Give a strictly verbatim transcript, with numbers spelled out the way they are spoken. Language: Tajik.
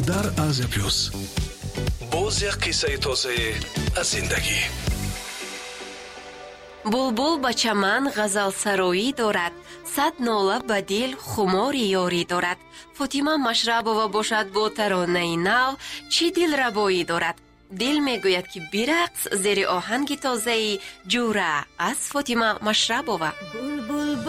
дар Азия плюс. боз як қиссаи тозае аз зиндагӣ. булбул ба чаман ғазалсароӣ дорад, сад нола ба дил хумори ёрӣ дорад. фотима машрабова бошад бо таронаи нав чӣ дилрабоӣ дорад. дил мегӯяд ки бирақс зери оҳанги тозаи ҷура аз фотима машрабова.